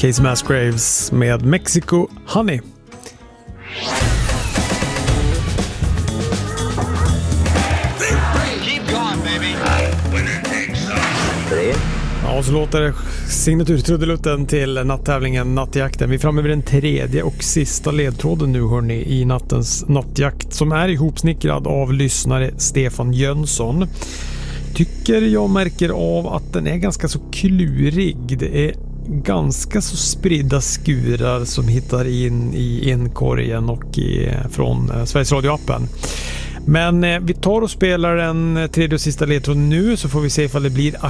Casey Musgraves med Mexico Honey. Ja, så låter signaturtrudelutten till natttävlingen Nattjakten. Vi är framme vid den tredje och sista ledtråden nu, hörni, i nattens nattjakt, som är ihopsnickrad av lyssnare Stefan Jönsson. Tycker jag märker av att den är ganska så klurig. Det är ganska så spridda skurar som hittar in i inkorgen och från Sveriges Radio-appen. Men vi tar och spelar den tredje och sista ledtråden nu, så får vi se ifall det blir